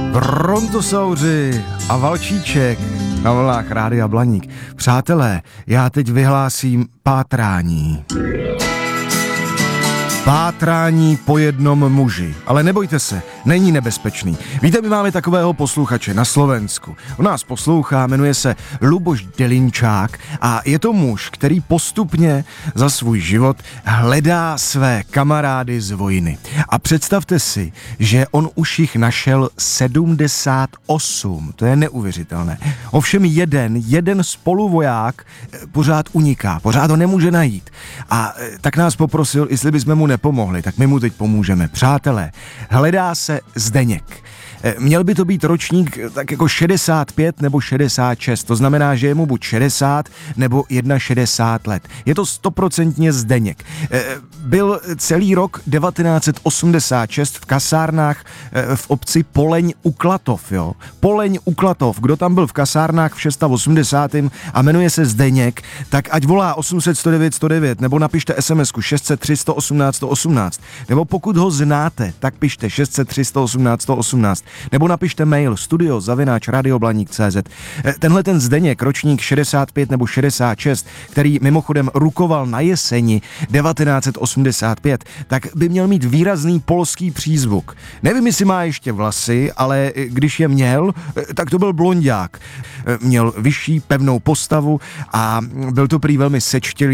Brontosauři a Valčíček na vlnách Rádia Blaník. Přátelé, já teď vyhlásím pátrání. Pátrání po jednom muži. Ale nebojte se, není nebezpečný. Víte, my máme takového posluchače na Slovensku. On nás poslouchá, jmenuje se Luboš Delinčák a je to muž, který postupně za svůj život hledá své kamarády z vojny. A představte si, že on už jich našel 78. To je neuvěřitelné. Ovšem jeden spoluvoják pořád uniká, pořád ho nemůže najít. A tak nás poprosil, jestli bychom mu nepomohli, tak my mu teď pomůžeme. Přátelé, hledá se Zdeněk. Měl by to být ročník tak jako 65 nebo 66, to znamená, že je mu buď 60 nebo 61 let. Je to 100% Zdeněk. Byl celý rok 1986 v kasárnách v obci Poleň u Klatov, jo. Poleň u Klatov. Kdo tam byl v kasárnách v 680. a jmenuje se Zdeněk, tak ať volá 800 109 109 nebo napište SMS-ku 603 118 118. Nebo pokud ho znáte, tak pište 603 118 118. Nebo napište mail studio@radioblanik.cz. Tenhle ten Zdeněk, ročník 65 nebo 66, který mimochodem rukoval na jeseni 1985, tak by měl mít výrazný polský přízvuk. Nevím, jestli má ještě vlasy, ale když je měl, tak to byl blonďák. Měl vyšší, pevnou postavu a byl to prý velmi sečtělý